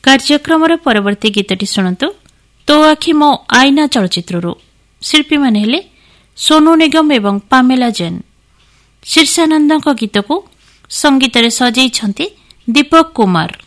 କାର୍ଯ୍ୟକ୍ରମର ପରବର୍ତ୍ତୀ ଗୀତଟି ଶୁଣନ୍ତୁ ତୋ ଆଖି ମୋ ଆଇନା ଚଳଚ୍ଚିତ୍ରରୁ। ଶିଳ୍ପୀମାନେ ହେଲେ ସୋନୁ ନିଗମ ଏବଂ ପାମେଲା ଜୈନ। ଶୀର୍ଷାନନ୍ଦଙ୍କ ଗୀତକୁ ସଙ୍ଗୀତରେ ସଜେଇଛନ୍ତି ଦୀପକ କୁମାର।